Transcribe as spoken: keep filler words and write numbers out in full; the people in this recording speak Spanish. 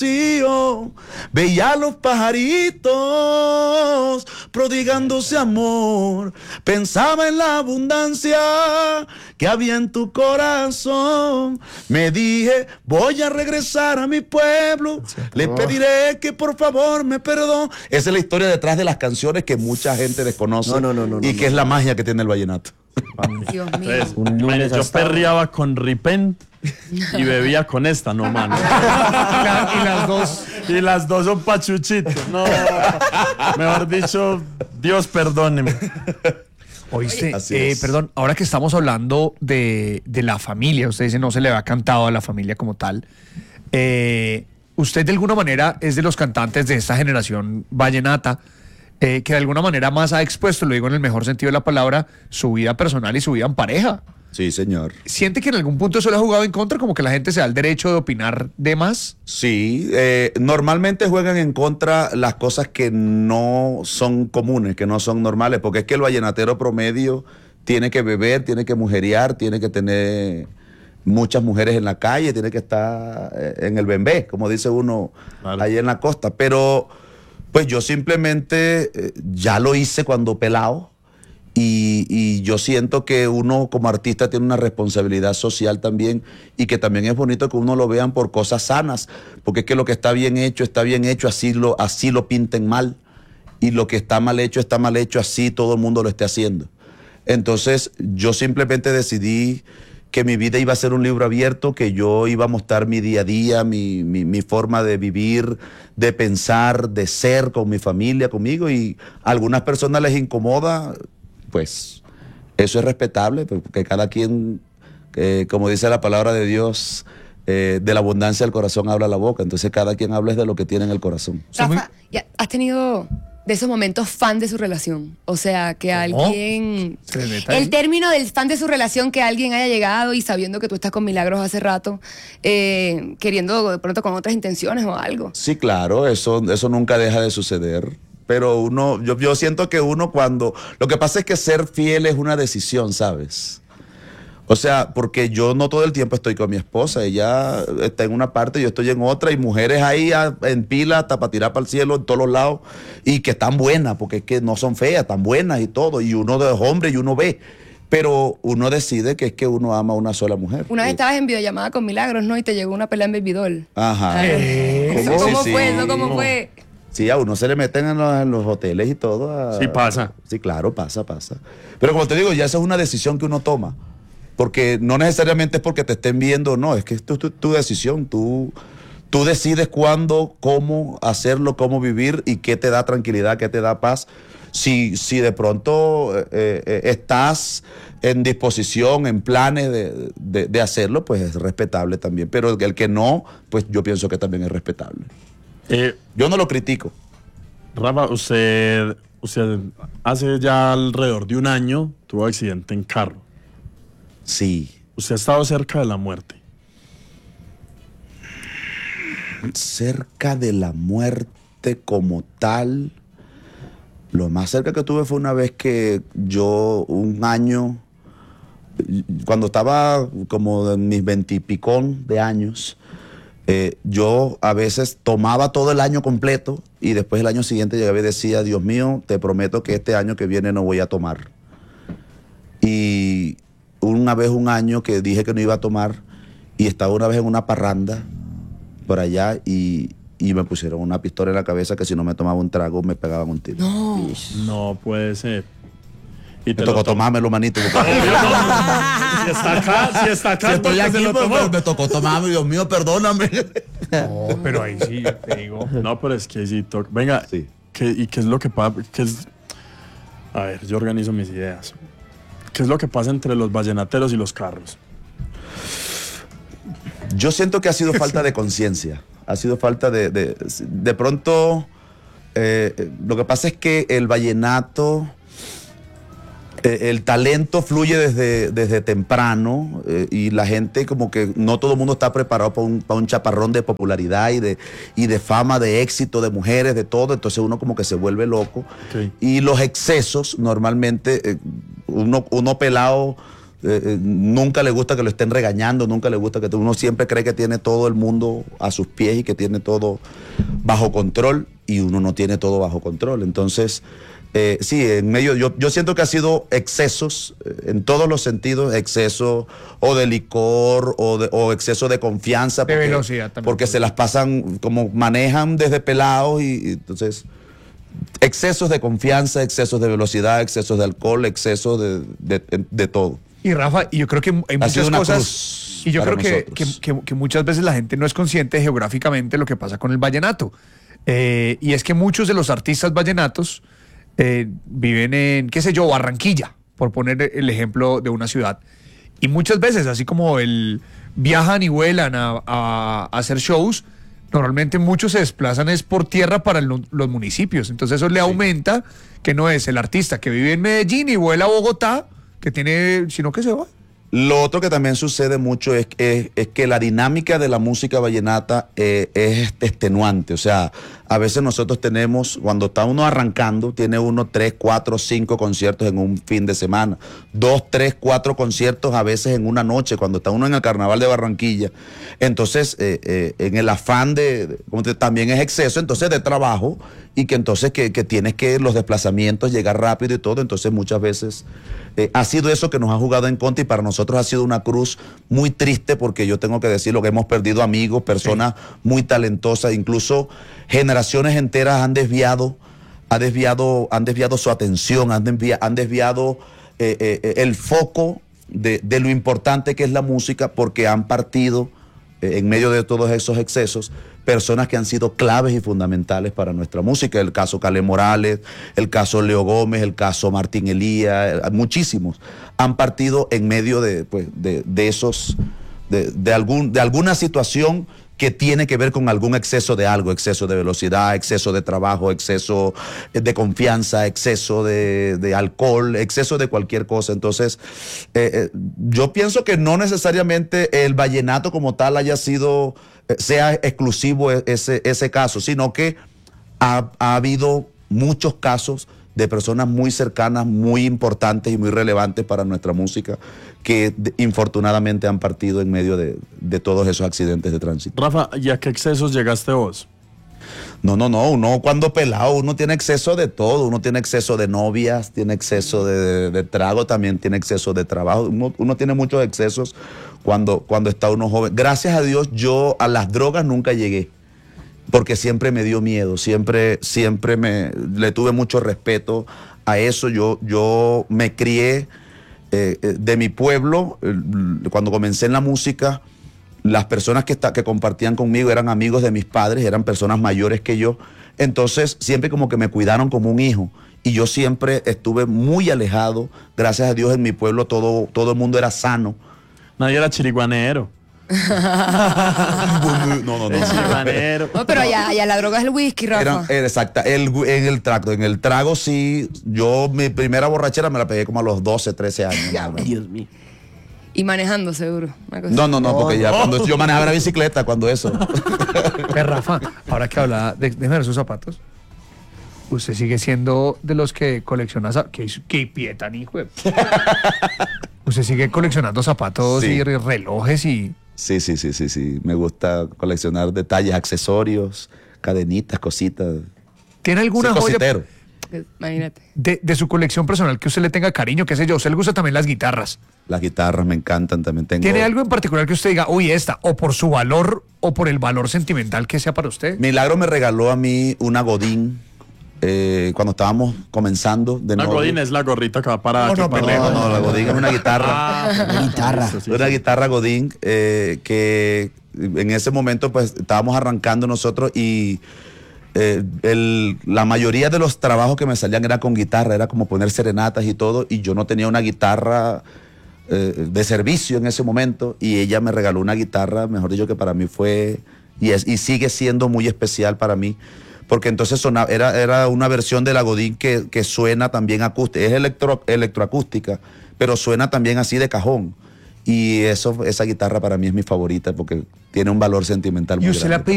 veía a los pajaritos prodigándose amor, pensaba en la abundancia que había en tu corazón. Me dije, voy a regresar a mi pueblo, le pediré que por favor me perdone. Esa es la historia detrás de las canciones que mucha gente desconoce no, no, no, no, y no, que no. es la magia que tiene el vallenato. Dios mío. Entonces, Un lunes yo hasta- perreaba con Repent y bebía con esta, no, mano. y, la- y las dos. Y las dos son pachuchitos. No, mejor dicho, Dios perdóneme. Oíste, Así eh, es. perdón, ahora que estamos hablando de, de la familia, usted dice no se le había cantado a la familia como tal. Eh, usted de alguna manera es de los cantantes de esta generación vallenata eh, que de alguna manera más ha expuesto, lo digo en el mejor sentido de la palabra, su vida personal y su vida en pareja. Sí, señor. ¿Siente que en algún punto eso le ha jugado en contra? Como que la gente se da el derecho de opinar de más. Sí, eh, normalmente juegan en contra las cosas que no son comunes, que no son normales, porque es que el vallenatero promedio tiene que beber, tiene que mujerear, tiene que tener muchas mujeres en la calle, tiene que estar eh, en el bembé, como dice uno Claro. ahí en la costa. Pero pues yo simplemente eh, ya lo hice cuando pelado. Y, y yo siento que uno como artista tiene una responsabilidad social también y que también es bonito que uno lo vean por cosas sanas, porque es que lo que está bien hecho, está bien hecho, así lo, así lo pinten mal, y lo que está mal hecho, está mal hecho, así todo el mundo lo esté haciendo. Entonces yo simplemente decidí que mi vida iba a ser un libro abierto, que yo iba a mostrar mi día a día, mi, mi, mi forma de vivir, de pensar, de ser con mi familia, conmigo, y a algunas personas les incomoda. Pues eso es respetable, porque cada quien, eh, como dice la palabra de Dios, eh, de la abundancia del corazón habla la boca. Entonces cada quien habla de lo que tiene en el corazón. Rafa, ¿ya ¿has tenido de esos momentos fan de su relación? O sea, que ¿Cómo? alguien... ¿Se le mete ahí? El término del fan de su relación, que alguien haya llegado y sabiendo que tú estás con Milagros hace rato, eh, queriendo de pronto con otras intenciones o algo. Sí, claro, eso, eso nunca deja de suceder. Pero uno, yo, yo siento que uno cuando... Lo que pasa es que ser fiel es una decisión, ¿sabes? O sea, porque yo no todo el tiempo estoy con mi esposa. Ella está en una parte, yo estoy en otra. Y mujeres ahí a- en pila hasta para tirar para el cielo en todos los lados. Y que están buenas, porque es que no son feas, están buenas y todo. Y uno es hombre y uno ve. Pero uno decide que es que uno ama a una sola mujer. Una vez Eh, estabas en videollamada con Milagros, ¿no? Y te llegó una pelea en Baby Doll. Ajá. ¿Eso ¿Cómo? cómo Sí, fue? sí. ¿Eso cómo fue? Sí, a uno se le meten en los, en los hoteles y todo. a- Sí pasa. Sí, claro, pasa, pasa. Pero como te digo, ya esa es una decisión que uno toma. Porque no necesariamente es porque te estén viendo, no, es que es tu, tu- tu decisión. Tú, tú decides cuándo, cómo hacerlo, cómo vivir y qué te da tranquilidad, qué te da paz. Si, si de pronto eh, eh, estás en disposición, en planes de, de- de hacerlo, pues es respetable también. Pero el que no, pues yo pienso que también es respetable. Eh, Yo no lo critico. Rafa, usted, usted hace ya alrededor de un año tuvo accidente en carro. Sí. Usted ha estado cerca de la muerte. Cerca de la muerte como tal, lo más cerca que tuve fue una vez que yo, un año, cuando estaba como en mis veintipicón de años, eh, yo a veces tomaba todo el año completo y después el año siguiente llegaba y decía, Dios mío, te prometo que este año que viene no voy a tomar. Y una vez un año que dije que no iba a tomar y estaba una vez en una parranda por allá y, y me pusieron una pistola en la cabeza que si no me tomaba un trago me pegaban un tiro. No. No puede ser. Y Me te tocó lo to- tomármelo, manito. porque- Si está acá, si está acá, Si estoy porque se aquí, lo pues, tomó. pues, me tocó tomarme, Dios mío, perdóname. No, pero ahí sí, yo te digo. No, pero es que sí, to- venga, Sí. ¿qué, ¿y qué es lo que pasa? ¿Qué es? A ver, yo organizo mis ideas. ¿Qué es lo que pasa entre los vallenateros y los carros? Yo siento que ha sido falta de conciencia. Ha sido falta de... De, de pronto, eh, lo que pasa es que el vallenato, eh, el talento fluye desde, desde temprano eh, y la gente como que no todo el mundo está preparado para un, para un chaparrón de popularidad y de, y de fama, de éxito, de mujeres, de todo. Entonces uno como que se vuelve loco. Ok. Y los excesos, normalmente, eh, uno, uno pelado eh, eh, nunca le gusta que lo estén regañando, nunca le gusta que uno siempre cree que tiene todo el mundo a sus pies y que tiene todo bajo control, y uno no tiene todo bajo control. Entonces, eh, sí, en medio, yo, yo siento que ha sido excesos eh, en todos los sentidos, exceso o de licor o, de, o exceso de confianza. De porque, velocidad también. Porque se las pasan, como manejan desde pelados, y, y entonces excesos de confianza, excesos de velocidad, excesos de alcohol, excesos de, de, de, de todo. Y Rafa, y yo creo que hay Ha sido muchas una cosas, cruz y yo creo para que, que, nosotros. que- que muchas veces la gente no es consciente geográficamente de lo que pasa con el vallenato. Eh, y es que muchos de los artistas vallenatos eh, viven en, qué sé yo, Barranquilla, por poner el ejemplo de una ciudad. Y muchas veces, así como el viajan y vuelan a, a- a hacer shows, normalmente muchos se desplazan es por tierra para el- los municipios. Entonces eso le aumenta que no es el artista que vive en Medellín y vuela a Bogotá, que tiene, sino que se va. Lo otro que también sucede mucho es, es, es que la dinámica de la música vallenata eh, es extenuante. O sea, a veces nosotros tenemos, cuando está uno arrancando, tiene uno tres, cuatro, cinco conciertos en un fin de semana. Dos, tres, cuatro conciertos a veces en una noche, cuando está uno en el Carnaval de Barranquilla. Entonces, eh, eh, en el afán de, de- como te- también es exceso, entonces, de trabajo, y que entonces que, que tienes que los desplazamientos llegar rápido y todo. Entonces, muchas veces eh, ha sido eso que nos ha jugado en contra, y para nosotros ha sido una cruz muy triste, porque yo tengo que decirlo, que hemos perdido amigos, personas muy talentosas, incluso generaciones enteras han desviado, ha desviado, han desviado su atención, han, desvia- han desviado eh, eh, el foco de, de lo importante que es la música, porque han partido eh, en medio de todos esos excesos personas que han sido claves y fundamentales para nuestra música. El caso Calé Morales, el caso Leo Gómez, el caso Martín Elías, eh, muchísimos han partido en medio de, pues, de, de esos, de, de, algún, de alguna situación que tiene que ver con algún exceso de algo, exceso de velocidad, exceso de trabajo, exceso de confianza, exceso de, de alcohol, exceso de cualquier cosa. Entonces, eh, eh, yo pienso que no necesariamente el vallenato como tal haya sido, eh, sea exclusivo ese, ese caso, sino que ha, ha habido muchos casos de personas muy cercanas, muy importantes y muy relevantes para nuestra música, que de, infortunadamente han partido en medio de, de todos esos accidentes de tránsito. Rafa, ¿y a qué excesos llegaste vos? No, no, no, uno cuando pelado, uno tiene exceso de todo, uno tiene exceso de novias, tiene exceso de, de, de trago, también tiene exceso de trabajo, uno, uno tiene muchos excesos cuando, cuando está uno joven. Gracias a Dios yo a las drogas nunca llegué, porque siempre me dio miedo, siempre, siempre me, le tuve mucho respeto a eso. Yo, yo me crié eh, eh, de mi pueblo, eh, cuando comencé en la música, las personas que, está, que compartían conmigo eran amigos de mis padres, eran personas mayores que yo, entonces siempre como que me cuidaron como un hijo, y yo siempre estuve muy alejado. Gracias a Dios en mi pueblo todo, todo el mundo era sano. Nadie era chiriguanero. No, no, El chiriguanero. No, pero allá, allá la droga es el whisky, Rafa. Eran, era exacta, el, en el trago, en el trago sí, yo mi primera borrachera me la pegué como a los doce, trece años. más o menos. Dios mío. Y manejando, seguro. Una cosa No, no, no, porque ya cuando yo manejaba la bicicleta, cuando eso. Pero Rafa, ahora que habla de, de ver sus zapatos, usted sigue siendo de los que colecciona zapatos. ¿Qué, qué pie tan hijo de- Usted sigue coleccionando zapatos Sí. y re- relojes y... Sí, sí, sí, sí, sí. Me gusta coleccionar detalles, accesorios, cadenitas, cositas. ¿Tiene alguna Soy joya cositero. Imagínate. de, de su colección personal que usted le tenga cariño? ¿Qué sé yo? ¿Usted le gusta también las guitarras? Las guitarras me encantan, también tengo. ¿Tiene algo en particular que usted diga, uy, esta, o por su valor, o por el valor sentimental que sea para usted? Milagro me regaló a mí una Godín eh, cuando estábamos comenzando de La novio. Godín es la gorrita que va para No, aquí, no, para pero- No, lejos. no, la Godín es una guitarra. Ah, Guitarra. eso sí, Una sí. guitarra Godín eh, que en ese momento pues estábamos arrancando nosotros, y eh, el- la mayoría de los trabajos que me salían era con guitarra, era como poner serenatas y todo, y yo no tenía una guitarra eh, de servicio en ese momento, y ella me regaló una guitarra, mejor dicho, que para mí fue y, es, y sigue siendo muy especial para mí, porque entonces sonaba, era, era una versión de la Godín que, que suena también acústica, es electro, electroacústica, pero suena también así de cajón. Y eso, esa guitarra para mí es mi favorita porque tiene un valor sentimental ¿Y muy usted le ha grande.